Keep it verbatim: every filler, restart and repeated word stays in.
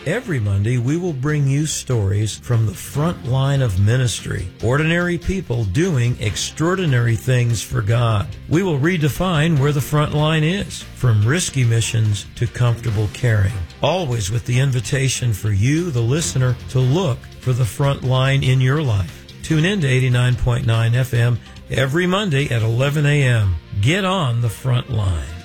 Every Monday, we will bring you stories from the front line of ministry, ordinary people doing extraordinary things for God. We will redefine where the front line is, from risky missions to comfortable caring, always with the invitation for you, the listener, to look for the front line in your life. Tune in to eighty-nine point nine F M every Monday at eleven a.m. Get on the front line.